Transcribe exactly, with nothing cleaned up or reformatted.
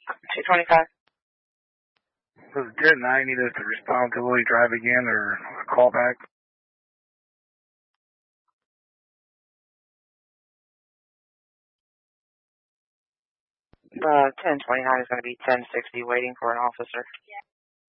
two twenty-five. This is good. Now you need us to respond to Willie Drive again or a call back. Uh, ten twenty-nine is going to be ten sixty waiting for an officer.